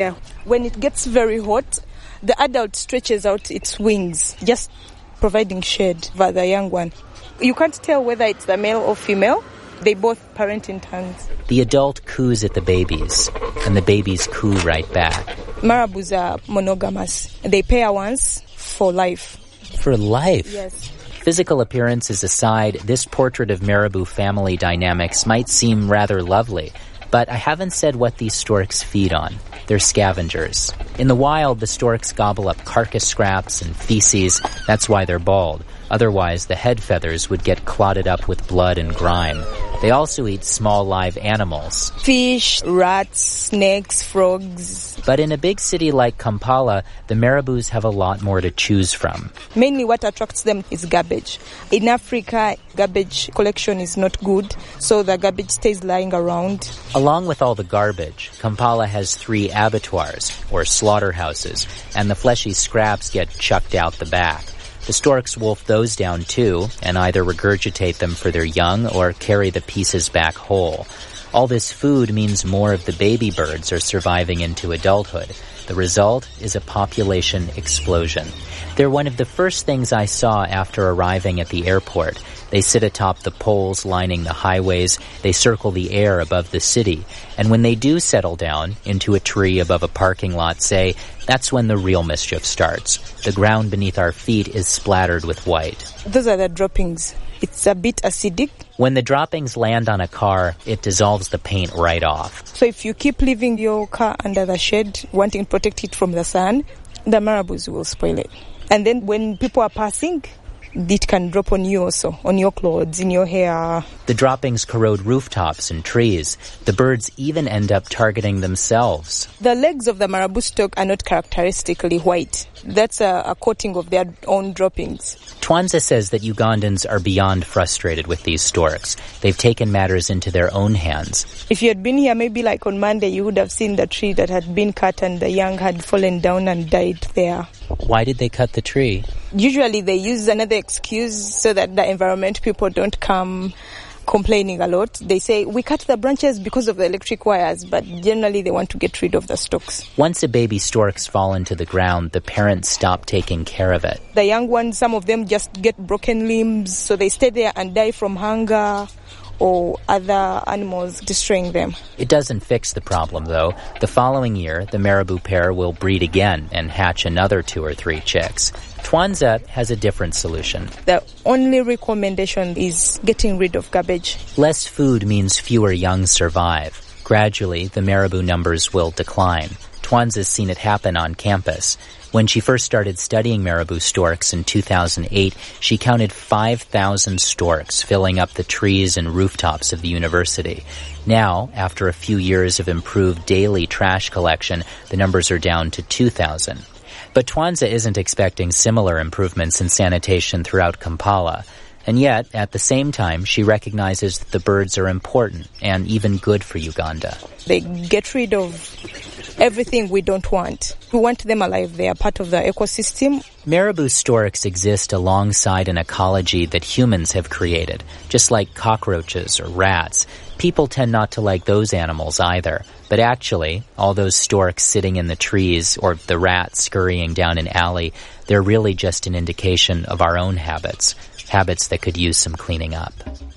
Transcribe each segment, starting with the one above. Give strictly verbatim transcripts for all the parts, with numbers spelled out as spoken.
Yeah. When it gets very hot, the adult stretches out its wings, just providing shade for the young one. You can't tell whether it's the male or female. They both parent in tongues. The adult coos at the babies, and the babies coo right back. Marabous are monogamous. They pair once for life. For life? Yes. Physical appearances aside, this portrait of marabou family dynamics might seem rather lovely, but I haven't said what these storks feed on. They're scavengers. In the wild, the storks gobble up carcass scraps and feces. That's why they're bald. Otherwise, the head feathers would get clotted up with blood and grime. They also eat small live animals. Fish, rats, snakes, frogs. But in a big city like Kampala, the marabous have a lot more to choose from. Mainly what attracts them is garbage. In Africa, garbage collection is not good, so the garbage stays lying around. Along with all the garbage, Kampala has three abattoirs, or slaughterhouses, and the fleshy scraps get chucked out the back. The storks wolf those down too, and either regurgitate them for their young or carry the pieces back whole. All this food means more of the baby birds are surviving into adulthood. The result is a population explosion. They're one of the first things I saw after arriving at the airport. They sit atop the poles lining the highways. They circle the air above the city. And when they do settle down into a tree above a parking lot, say, that's when the real mischief starts. The ground beneath our feet is splattered with white. Those are the droppings. It's a bit acidic. When the droppings land on a car, it dissolves the paint right off. So if you keep leaving your car under the shade, wanting to protect it from the sun, the marabous will spoil it. And then when people are passing, it can drop on you also, on your clothes, in your hair. The droppings corrode rooftops and trees. The birds even end up targeting themselves. The legs of the marabou stork are not characteristically white. That's a, a coating of their own droppings. Twanza says that Ugandans are beyond frustrated with these storks. They've taken matters into their own hands. If you had been here, maybe like on Monday, you would have seen the tree that had been cut and the young had fallen down and died there. Why did they cut the tree? Usually they use another excuse so that the environment people don't come complaining a lot. They say, we cut the branches because of the electric wires, but generally they want to get rid of the stalks. Once a baby storks fall into the ground, the parents stop taking care of it. The young ones, some of them just get broken limbs, so they stay there and die from hunger or other animals destroying them. It doesn't fix the problem, though. The following year, the marabou pair will breed again and hatch another two or three chicks. Twanza has a different solution. The only recommendation is getting rid of garbage. Less food means fewer young survive. Gradually, the marabou numbers will decline. Twanza's seen it happen on campus. When she first started studying marabou storks in two thousand eight, she counted five thousand storks filling up the trees and rooftops of the university. Now, after a few years of improved daily trash collection, the numbers are down to two thousand. But Twanza isn't expecting similar improvements in sanitation throughout Kampala. And yet, at the same time, she recognizes that the birds are important and even good for Uganda. They get rid of everything we don't want. We want them alive. They are part of the ecosystem. Marabou storks exist alongside an ecology that humans have created, just like cockroaches or rats. People tend not to like those animals either. But actually, all those storks sitting in the trees or the rats scurrying down an alley, they're really just an indication of our own habits, habits that could use some cleaning up.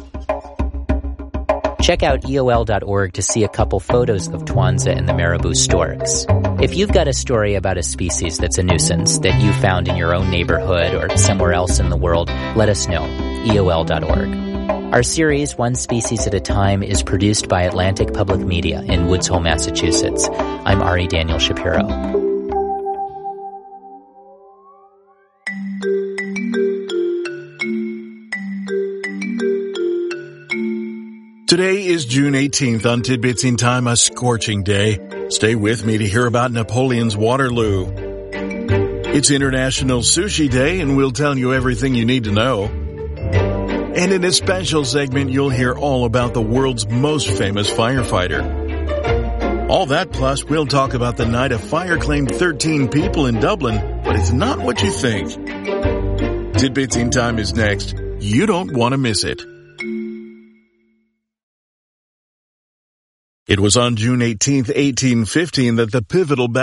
Check out E O L dot org to see a couple photos of Twanza and the marabou storks. If you've got a story about a species that's a nuisance that you found in your own neighborhood or somewhere else in the world, let us know. E O L dot org. Our series, One Species at a Time, is produced by Atlantic Public Media in Woods Hole, Massachusetts. I'm Ari Daniel Shapiro. Today is June eighteenth. On Tidbits in Time, a scorching day. Stay with me to hear about Napoleon's Waterloo. It's International Sushi Day, and we'll tell you everything you need to know. And in a special segment, you'll hear all about the world's most famous firefighter. All that plus, we'll talk about the night a fire claimed thirteen people in Dublin, but it's not what you think. Tidbits in Time is next. You don't want to miss it. It was on June eighteenth, eighteen fifteen that the pivotal